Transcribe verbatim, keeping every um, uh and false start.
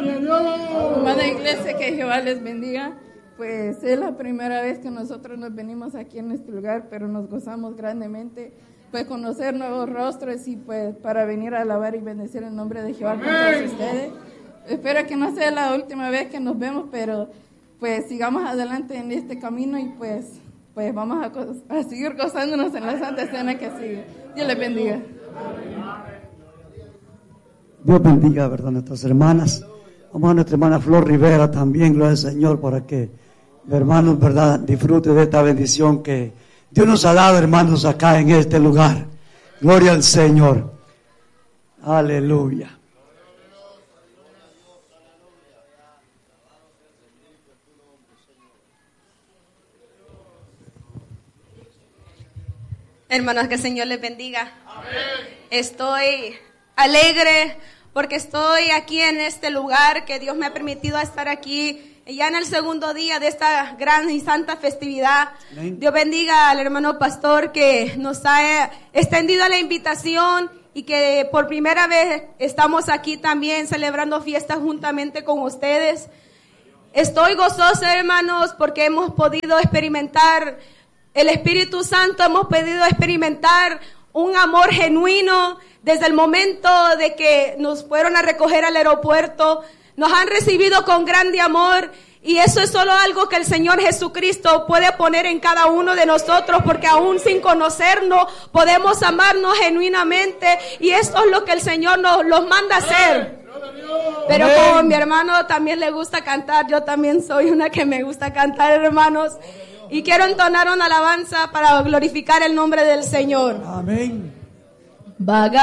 Amada iglesia, que Jehová les bendiga. Pues es la primera vez que nosotros nos venimos aquí en este lugar, pero nos gozamos grandemente, pues conocer nuevos rostros y pues para venir a alabar y bendecir el nombre de Jehová con todos ustedes. Espero que no sea la última vez que nos vemos, pero pues sigamos adelante en este camino y pues, pues vamos a, a seguir gozándonos en la Santa Cena que sigue. Dios les bendiga. Dios bendiga, ¿verdad?, nuestras hermanas. Vamos a nuestra hermana Flor Rivera también, gloria al Señor, para que, hermanos, ¿verdad?, disfrute de esta bendición que Dios nos ha dado, hermanos, acá en este lugar. Gloria al Señor. Aleluya. Hermanos, que el Señor les bendiga. Amén. Estoy alegre porque estoy aquí en este lugar que Dios me ha permitido estar aquí ya en el segundo día de esta gran y santa festividad. Amén. Dios bendiga al hermano pastor que nos ha extendido la invitación y que por primera vez estamos aquí también celebrando fiestas juntamente con ustedes. Estoy gozosa, hermanos, porque hemos podido experimentar el Espíritu Santo, hemos podido experimentar un amor genuino desde el momento de que nos fueron a recoger al aeropuerto. Nos han recibido con grande amor y eso es solo algo que el Señor Jesucristo puede poner en cada uno de nosotros, porque aún sin conocernos podemos amarnos genuinamente y esto es lo que el Señor nos los manda a hacer. Pero como a mi hermano también le gusta cantar, yo también soy una que me gusta cantar, hermanos. Y quiero entonar una alabanza para glorificar el nombre del Señor. Amén. Vaga